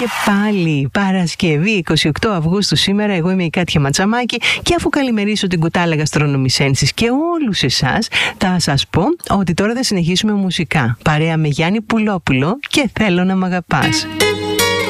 Και πάλι Παρασκευή 28 Αυγούστου σήμερα. Εγώ είμαι η Κάτια Ματσαμάκη και αφού καλημερίσω την κουτάλα γαστρονομισένσης και όλους εσάς, θα σας πω ότι τώρα θα συνεχίσουμε μουσικά παρέα με Γιάννη Πουλόπουλο και Θέλω να μ' αγαπάς.